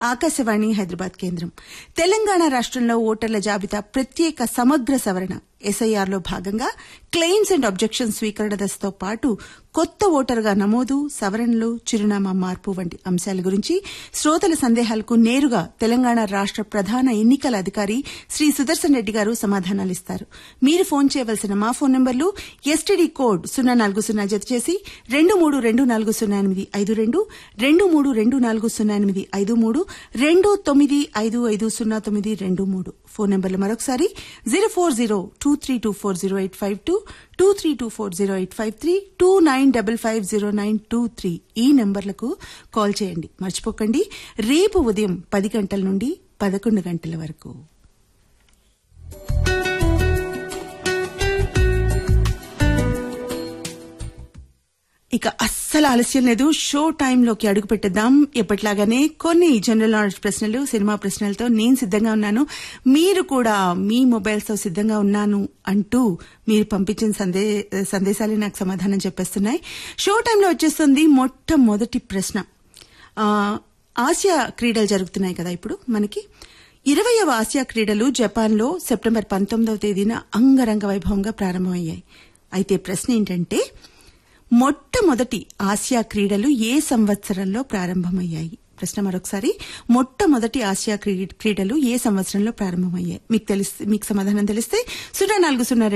ఆకాశవాణి హైదరాబాద్ కేంద్రం. తెలంగాణ రాష్ట్రంలో ఓటర్ల జాబితా ప్రత్యేక సమగ్ర సవరణ ఎస్ఐఆర్లో భాగంగా క్లెయిమ్స్ అండ్ అబ్జెక్షన్స్ స్వీకరణ దశతో పాటు కొత్త ఓటరుగా నమోదు, సవరణలు, చిరునామా మార్పు వంటి అంశాల గురించి శ్రోతల సందేహాలకు నేరుగా తెలంగాణ రాష్ట్ర ప్రధాన ఎన్నికల అధికారి శ్రీ సుదర్శన్ రెడ్డి గారు సమాధానాలిస్తారు. మీరు ఫోన్ చేయవలసిన మా ఫోన్ నంబర్లు ఎస్టీడీ కోడ్ 040 జత చేసి 23240852, 23240853, 29550923. ఫోన్ నంబర్లు మరొకసారి 04023240852, 23240853, 29550923. ఈ నంబర్లకు కాల్ చేయండి. మర్చిపోకండి, రేపు ఉదయం 10 గంటల నుండి 11 గంటల వరకు. ఇక అస్సలు ఆలస్యం లేదు, షో టైంలోకి అడుగు పెట్టేద్దాం. ఎప్పటిలాగానే కొన్ని జనరల్ నాలెడ్జ్ ప్రశ్నలు, సినిమా ప్రశ్నలతో నేను సిద్ధంగా ఉన్నాను. మీరు కూడా మీ మొబైల్స్తో సిద్ధంగా ఉన్నాను అంటూ మీరు పంపించిన సందేశాలే నాకు సమాధానం చెప్పేస్తున్నాయి. షో టైంలో వచ్చేస్తుంది మొట్టమొదటి ప్రశ్న. ఆసియా క్రీడలు జరుగుతున్నాయి కదా ఇప్పుడు మనకి. 20వ ఆసియా క్రీడలు జపాన్లో సెప్టెంబర్ 19వ తేదీన అంగరంగ వైభవంగా ప్రారంభమయ్యాయి. అయితే ప్రశ్న ఏంటంటే, మొట్టమొదటి ఆసియా క్రీడలు ఏ సంవత్సరంలో ప్రారంభమయ్యాయి? ప్రశ్న మరొకసారి, మొట్టమొదటి ఆసియా క్రీడలు ఏ సంవత్సరంలో ప్రారంభమయ్యాయి? మీకు సమాధానం తెలిస్తే 040